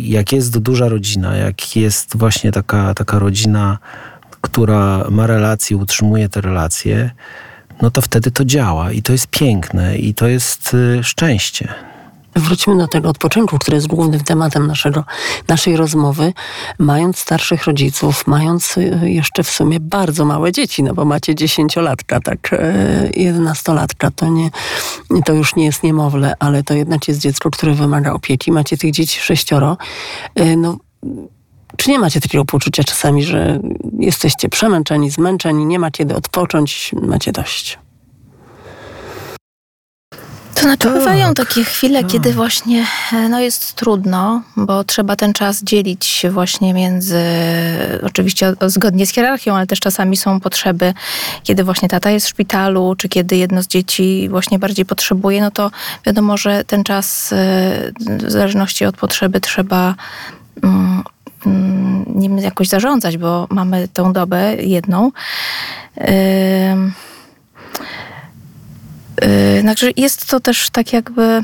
jak jest duża rodzina, jak jest właśnie taka rodzina, która ma relacje, utrzymuje te relacje, no to wtedy to działa i to jest piękne i to jest szczęście. Wróćmy do tego odpoczynku, który jest głównym tematem naszej rozmowy. Mając starszych rodziców, mając jeszcze w sumie bardzo małe dzieci, no bo macie 10-latka, tak, 11-latka, to już nie jest niemowlę, ale to jednak jest dziecko, które wymaga opieki. Macie tych dzieci 6. No, czy nie macie takiego poczucia czasami, że jesteście przemęczeni, zmęczeni, nie ma kiedy odpocząć, macie dość? To znaczy bywają takie chwile, kiedy właśnie jest trudno, bo trzeba ten czas dzielić właśnie między, oczywiście zgodnie z hierarchią, ale też czasami są potrzeby, kiedy właśnie tata jest w szpitalu, czy kiedy jedno z dzieci właśnie bardziej potrzebuje, no to wiadomo, że ten czas w zależności od potrzeby trzeba nim jakoś zarządzać, bo mamy tą dobę jedną. Także jest to też tak jakby...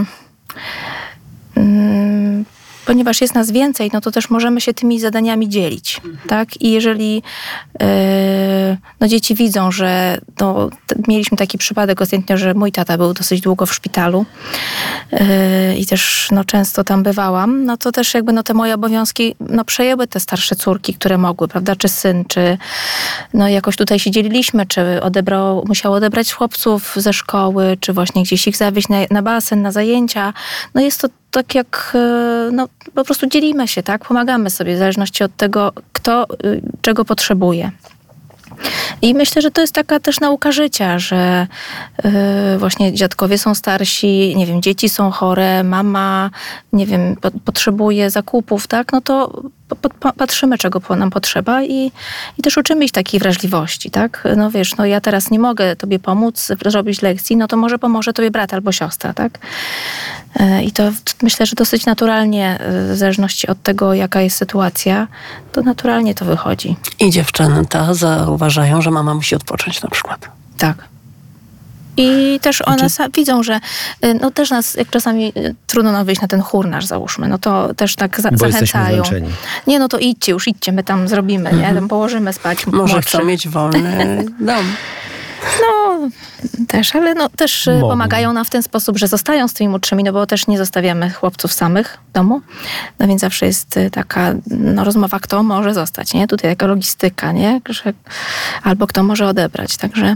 ponieważ jest nas więcej, no to też możemy się tymi zadaniami dzielić, tak? I jeżeli dzieci widzą, że mieliśmy taki przypadek ostatnio, że mój tata był dosyć długo w szpitalu i też często tam bywałam, no to też jakby te moje obowiązki przejęły te starsze córki, które mogły, prawda? Czy syn, czy jakoś tutaj się dzieliliśmy, czy musiał odebrać chłopców ze szkoły, czy właśnie gdzieś ich zawieźć na basen, na zajęcia. No jest to tak jak, po prostu dzielimy się, tak? Pomagamy sobie w zależności od tego, kto czego potrzebuje. I myślę, że to jest taka też nauka życia, że właśnie dziadkowie są starsi, nie wiem, dzieci są chore, mama, nie wiem, potrzebuje zakupów, tak? No to patrzymy, czego nam potrzeba i też uczymy ich takiej wrażliwości, tak? No wiesz, ja teraz nie mogę tobie pomóc zrobić lekcji, no to może pomoże tobie brat albo siostra, tak? I to myślę, że dosyć naturalnie, w zależności od tego, jaka jest sytuacja, to naturalnie to wychodzi. I dziewczęta zauważają, że mama musi odpocząć na przykład. Tak. I też one widzą, że też nas, jak czasami trudno nam wyjść na ten chór nasz, załóżmy, no to też tak zachęcają. Nie, to idźcie, my tam zrobimy, nie? Tam położymy spać. Może chcą mieć wolny dom. Też, ale też pomagają nam w ten sposób, że zostają z tymi młodszymi, bo też nie zostawiamy chłopców samych w domu. No więc zawsze jest taka rozmowa, kto może zostać, nie? Tutaj taka logistyka, nie? Albo kto może odebrać, także...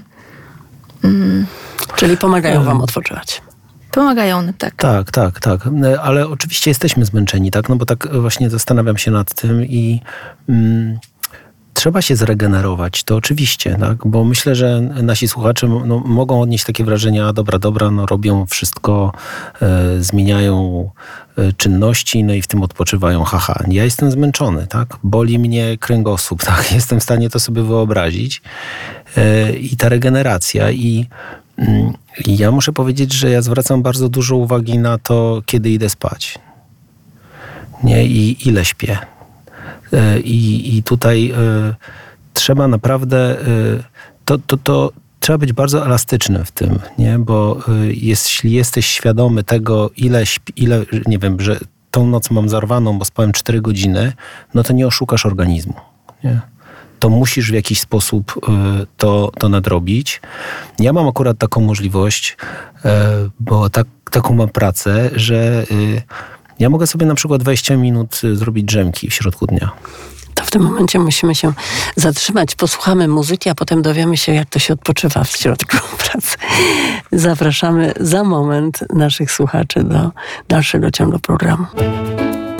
Czyli pomagają wam odpoczywać. Pomagają, tak. Tak. Ale oczywiście jesteśmy zmęczeni, tak? No bo tak właśnie zastanawiam się nad tym i trzeba się zregenerować, to oczywiście, tak? Bo myślę, że nasi słuchacze mogą odnieść takie wrażenia, dobra, robią wszystko, zmieniają czynności, i w tym odpoczywają, haha. Ja jestem zmęczony, tak? Boli mnie kręgosłup, tak? Jestem w stanie to sobie wyobrazić. I ta regeneracja i ja muszę powiedzieć, że ja zwracam bardzo dużo uwagi na to, kiedy idę spać. Nie? I ile śpię. I tutaj trzeba naprawdę to trzeba być bardzo elastycznym w tym, nie? Bo jeśli jesteś świadomy tego, ile nie wiem, że tą noc mam zarwaną, bo spałem 4 godziny, no to nie oszukasz organizmu, nie? To musisz w jakiś sposób to nadrobić. Ja mam akurat taką możliwość, bo taką mam pracę, że ja mogę sobie na przykład 20 minut zrobić drzemki w środku dnia. To w tym momencie musimy się zatrzymać, posłuchamy muzyki, a potem dowiemy się, jak to się odpoczywa w środku pracy. Zapraszamy za moment naszych słuchaczy do dalszego ciągu programu.